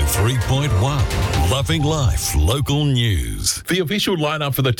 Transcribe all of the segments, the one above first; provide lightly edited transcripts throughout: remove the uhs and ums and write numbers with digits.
103.1 Loving Life Local News. The official lineup for the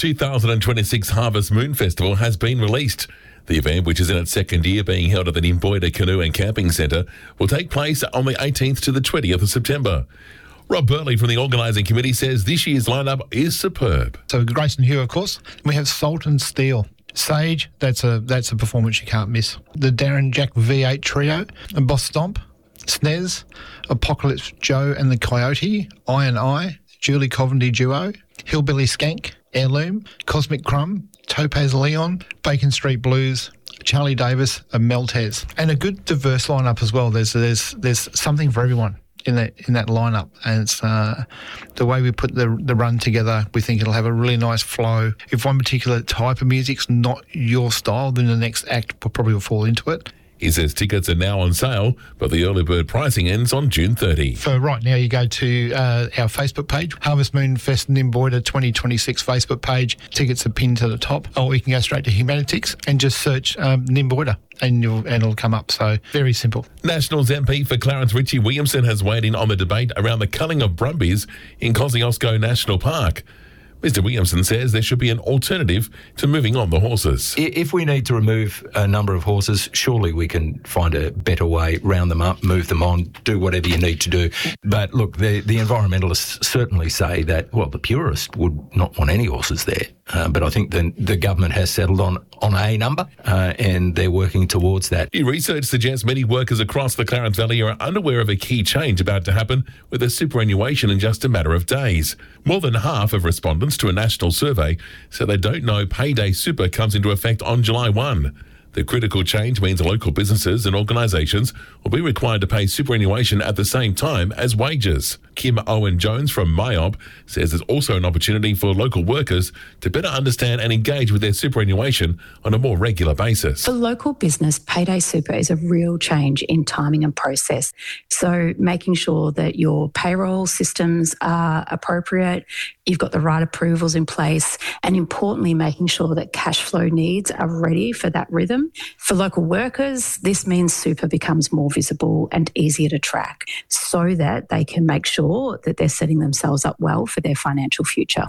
2026 Harvest Moon Festival has been released. The event, which is in its second year being held at the Nimboida Canoe and Camping Centre, will take place on the 18th to the 20th of September. Rob Burley from the organising committee says this year's lineup is superb. So Grayson Hugh, of course. We have Salt and Steel. Sage, that's a performance you can't miss. The Darren Jack V8 Trio, and Boss Stomp, SNES, Apocalypse Joe and the Coyote, I, Julie Covendy Duo, Hillbilly Skank, Heirloom, Cosmic Crumb, Topaz Leon, Bacon Street Blues, Charlie Davis and Meltez. And a good diverse lineup as well. There's something for everyone in that lineup, and it's the way we put the run together. We think it'll have a really nice flow. If one particular type of music's not your style, then the next act probably will fall into it. He says tickets are now on sale, but the early bird pricing ends on June 30. For right now, you go to our Facebook page, Harvest Moon Fest Nimboida 2026 Facebook page. Tickets are pinned to the top. Or you can go straight to Humanitix and just search Nimboida. And it'll come up. So very simple. Nationals MP for Clarence Richie Williamson has weighed in on the debate around the culling of brumbies in Kosciuszko National Park. Mr. Williamson says there should be an alternative to moving on the horses. If we need to remove a number of horses, surely we can find a better way, round them up, move them on, do whatever you need to do. But look, the environmentalists certainly say that, well, the purist would not want any horses there. But I think the government has settled on a number and they're working towards that. New research suggests many workers across the Clarence Valley are unaware of a key change about to happen with a superannuation in just a matter of days. More than half of respondents to a national survey say they don't know payday super comes into effect on July 1. The critical change means local businesses and organisations will be required to pay superannuation at the same time as wages. Kim Owen-Jones from MYOB says there's also an opportunity for local workers to better understand and engage with their superannuation on a more regular basis. For local business, payday super is a real change in timing and process. So making sure that your payroll systems are appropriate, you've got the right approvals in place, and importantly, making sure that cash flow needs are ready for that rhythm. For local workers, this means super becomes more visible and easier to track so that they can make sure that they're setting themselves up well for their financial future.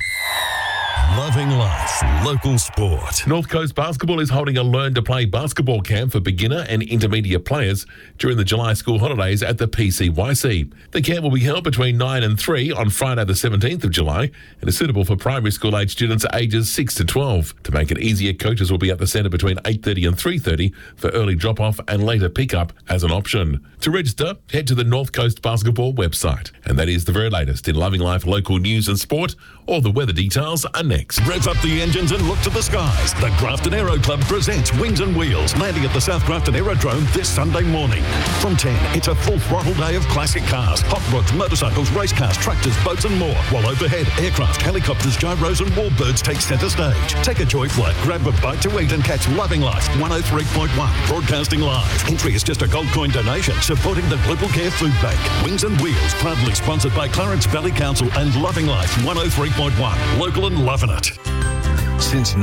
Loving Life Local Sport. North Coast Basketball is holding a Learn to Play basketball camp for beginner and intermediate players during the July school holidays at the PCYC. The camp will be held between 9 and 3 on Friday the 17th of July and is suitable for primary school age students ages 6 to 12. To make it easier, coaches will be at the centre between 8:30 and 3:30 for early drop-off and later pick-up as an option. To register, head to the North Coast Basketball website. And that is the very latest in Loving Life local news and sport. All the weather details are next. Rev up the engines and look to the skies. The Grafton Aero Club presents Wings and Wheels, landing at the South Grafton Aerodrome this Sunday morning. From 10, it's a full throttle day of classic cars, hot rods, motorcycles, race cars, tractors, boats and more. While overhead, aircraft, helicopters, gyros and warbirds take centre stage. Take a joy flight, grab a bite to eat and catch Loving Life 103.1. Broadcasting live. Entry is just a gold coin donation, supporting the Global Care Food Bank. Wings and Wheels, proudly sponsored by Clarence Valley Council and Loving Life 103.1. Local and loving it. Since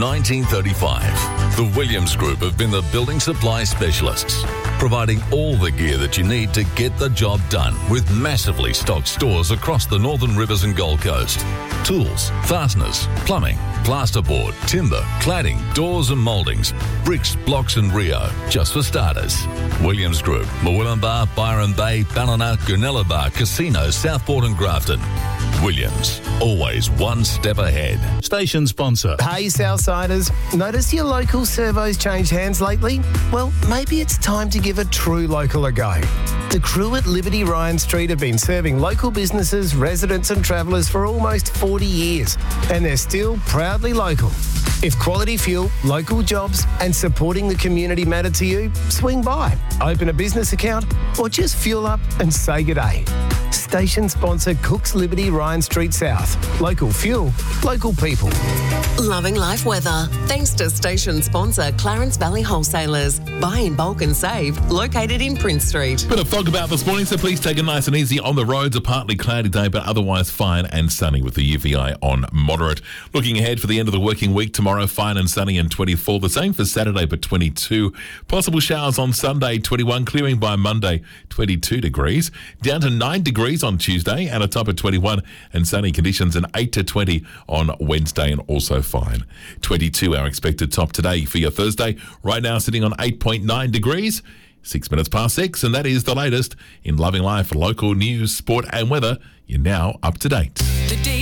1935, the Williams Group have been the building supply specialists, providing all the gear that you need to get the job done with massively stocked stores across the Northern Rivers and Gold Coast. Tools, fasteners, plumbing, plasterboard, timber, cladding, doors and mouldings, bricks, blocks and Rio, just for starters. Williams Group, Murwillumbah, Byron Bay, Ballina, Goonellabah, Casino, Southport and Grafton. Williams, always one step ahead. Station sponsor. Hey Southsiders, notice your local servos changed hands lately? Well, maybe it's time to give a true local a go. The crew at Liberty Ryan Street have been serving local businesses, residents and travellers for almost 40 years, and they're still proudly local. If quality fuel, local jobs and supporting the community matter to you, swing by, open a business account or just fuel up and say g'day. Station sponsor Cook's Liberty Ryan Street South. Local fuel, local people. Loving Life weather. Thanks to station sponsor Clarence Valley Wholesalers. Buy in bulk and save. Located in Prince Street. Bit of fog about this morning, so please take it nice and easy on the roads. A partly cloudy day, but otherwise fine and sunny with the UVI on moderate. Looking ahead for the end of the working week, tomorrow fine and sunny and 24. The same for Saturday, but 22. Possible showers on Sunday, 21. Clearing by Monday, 22 degrees. Down to 9 degrees degrees on Tuesday and a top of 21, and sunny conditions and 8 to 20 on Wednesday, and also fine. 22 our expected top today for your Thursday. Right now sitting on 8.9 degrees. 6 minutes past 6, and that is the latest in Loving Life, local news, sport and weather. You're now up to date.